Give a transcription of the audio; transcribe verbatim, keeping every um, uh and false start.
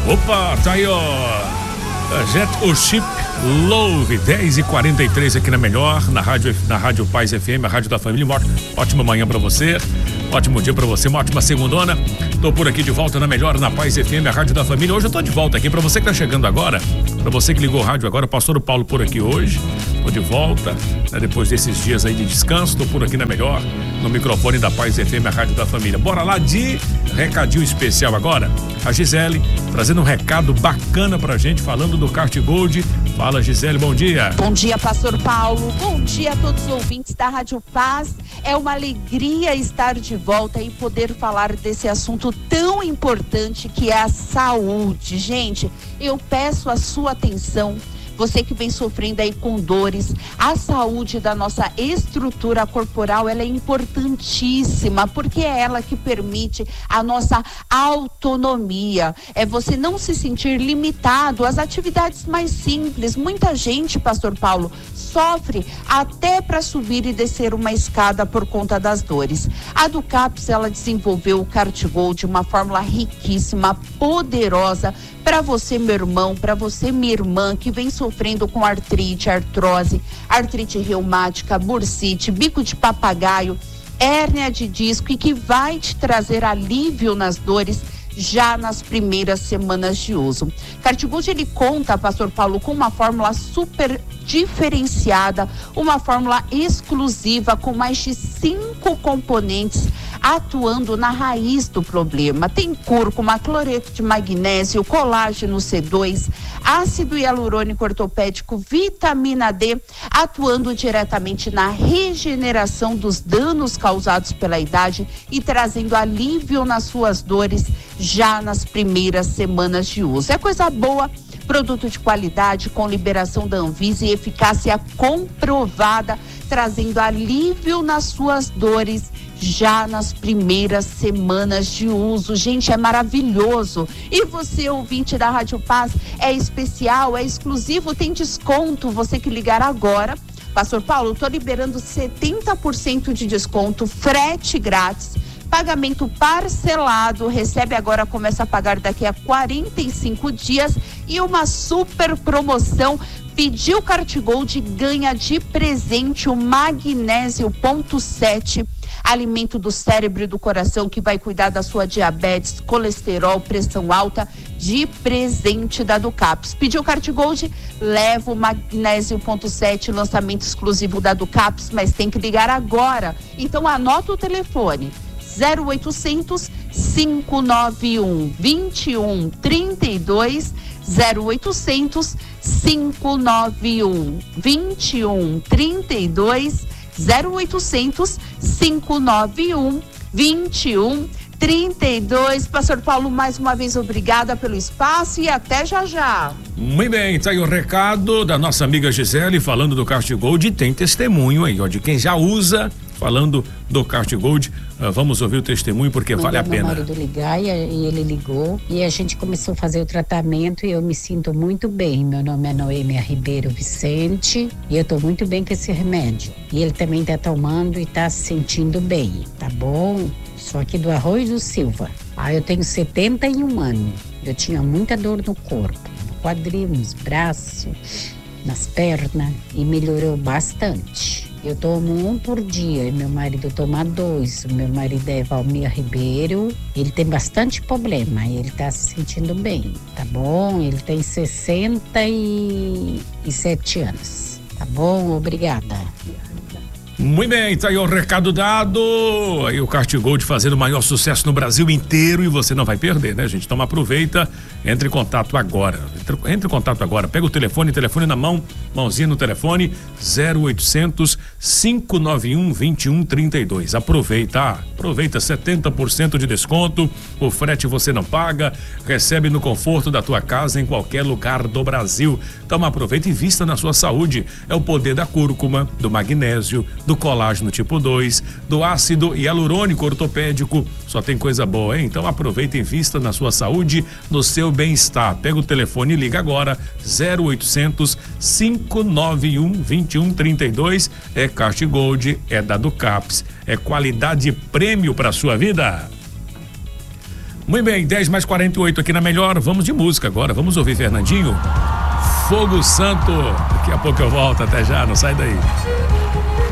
Opa, tá aí, ó. Jet Worship Love, dez e quarenta e três aqui na Melhor, na rádio, na rádio Paz F M, a rádio da família. Uma ótima manhã pra você, ótimo dia pra você, uma ótima segundona. Tô por aqui de volta na Melhor, na Paz F M, a rádio da família. Hoje eu tô de volta aqui, pra você que tá chegando agora, pra você que ligou o rádio agora, pastor Paulo por aqui hoje. Tô de volta, né, depois desses dias aí de descanso, tô por aqui na Melhor, no microfone da Paz F M, a rádio da família. Bora lá de recadinho especial agora. A Gisele trazendo um recado bacana pra gente, falando do Kart Gold. Fala, Gisele, bom dia. Bom dia, pastor Paulo. Bom dia a todos os ouvintes da Rádio Paz. É uma alegria estar de volta e poder falar desse assunto tão importante que é a saúde. Gente, eu peço a sua atenção. Você que vem sofrendo aí com dores, a saúde da nossa estrutura corporal, ela é importantíssima, porque é ela que permite a nossa autonomia. É você não se sentir limitado às atividades mais simples. Muita gente, pastor Paulo, sofre até para subir e descer uma escada por conta das dores. A Ducaps, ela desenvolveu o Kart Gold, uma fórmula riquíssima, poderosa, para você, meu irmão, para você, minha irmã, que vem sofrendo com artrite, artrose, artrite reumática, bursite, bico de papagaio, hérnia de disco, e que vai te trazer alívio nas dores já nas primeiras semanas de uso. Kart Gold, ele conta, pastor Paulo, com uma fórmula super diferenciada, uma fórmula exclusiva com mais de cinco componentes atuando na raiz do problema. Tem cúrcuma, cloreto de magnésio, colágeno C dois, ácido hialurônico ortopédico, vitamina D, atuando diretamente na regeneração dos danos causados pela idade e trazendo alívio nas suas dores já nas primeiras semanas de uso. É coisa boa, produto de qualidade com liberação da Anvisa e eficácia comprovada, trazendo alívio nas suas dores já nas primeiras semanas de uso. Gente, é maravilhoso. E você, ouvinte da Rádio Paz, é especial, é exclusivo, tem desconto. Você que ligar agora, pastor Paulo, tô liberando setenta por cento de desconto, frete grátis, pagamento parcelado, recebe agora, começa a pagar daqui a quarenta e cinco dias e uma super promoção. Pediu Kart Gold, ganha de presente o magnésio ponto sete, alimento do cérebro e do coração, que vai cuidar da sua diabetes, colesterol, pressão alta, de presente da Ducaps. Pediu Kart Gold, leva o magnésio ponto sete, lançamento exclusivo da Ducaps, mas tem que ligar agora. Então anota o telefone: zero oitocentos, cinco nove um, dois um três dois, zero oitocentos, cinco nove um, dois um três dois, zero oitocentos, cinco nove um, dois um três dois. Pastor Paulo, mais uma vez obrigada pelo espaço e até já já. Muito bem, tá aí o recado da nossa amiga Gisele falando do Kart Gold, e tem testemunho aí, ó, de quem já usa, falando do Kart Gold. Uh, vamos ouvir o testemunho porque Mandei vale a meu pena. marido ligar e, e ele ligou e a gente começou a fazer o tratamento e eu me sinto muito bem. Meu nome é Noêmia Ribeiro Vicente e eu tô muito bem com esse remédio. E ele também tá tomando e tá se sentindo bem, tá bom? Só aqui do Arroio do Silva. Ah, eu tenho setenta e um anos. Eu tinha muita dor no corpo, no quadril, nos braços, nas pernas, e melhorou bastante. Eu tomo um por dia e meu marido toma dois. O meu marido é Valmir Ribeiro. Ele tem bastante problema e ele tá se sentindo bem, tá bom? Ele tem sessenta e sete anos, tá bom? Obrigada. Muito bem, tá aí o recado dado. Aí o Kart Gold fazendo o maior sucesso no Brasil inteiro e você não vai perder, né, gente? Então aproveita, entre em contato agora. Entre, entre em contato agora, pega o telefone, telefone na mão, mãozinha no telefone, zero oitocentos, cinco nove um, dois um três dois. Aproveita, aproveita, setenta por cento de desconto, o frete você não paga, recebe no conforto da tua casa em qualquer lugar do Brasil. Então aproveita e invista na sua saúde. É o poder da cúrcuma, do magnésio, do colágeno tipo dois, do ácido hialurônico ortopédico. Só tem coisa boa, hein? Então aproveita e invista na sua saúde, no seu bem-estar. Pega o telefone e liga agora, zero oitocentos, cinco nove um, dois um três dois. É Kart Gold, é da Ducaps, é qualidade prêmio para sua vida. Muito bem, dez mais quarenta e oito aqui na Melhor. Vamos de música agora. Vamos ouvir Fernandinho. Fogo Santo. Daqui a pouco eu volto. Até já, não sai daí.